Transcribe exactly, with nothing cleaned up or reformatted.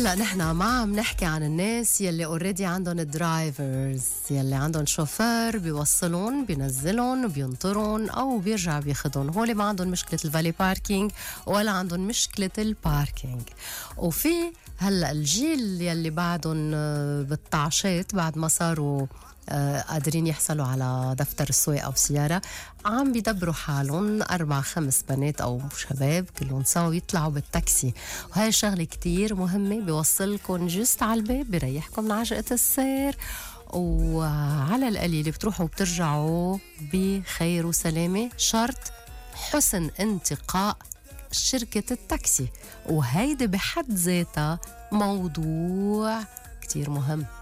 هلا نحن ما عم نحكي عن الناس يلي اوريدي عندهم درايفرز، يلي عندهم شوفير بيوصلون بينزلون بينطرون او بيرجع بياخدهم. هول ما عندهم مشكله الفالي باركينج ولا عندهم مشكله الباركينج. وفي هلا الجيل يلي بعدهم بالطعشات بعد ما صاروا آه قادرين يحصلوا على دفتر السواقة أو سيارة، عم بيدبروا حالهم أربع خمس بنات أو شباب كلهم سوا يطلعوا بالتاكسي. وهي شغلة كتير مهمة، بيوصلكم جست على الباب، بيريحكم من عجقة السير، وعلى القليل بتروحوا وبترجعوا بخير وسلامة، شرط حسن انتقاء شركة التاكسي. وهيدي بحد ذاتها موضوع كتير مهم.